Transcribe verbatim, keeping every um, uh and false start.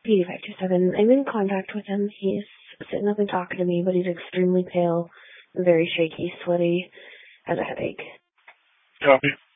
P five two seven. I'm in contact with him. He's sitting up and talking to me, but he's extremely pale, very shaky, sweaty, has a headache. Copy.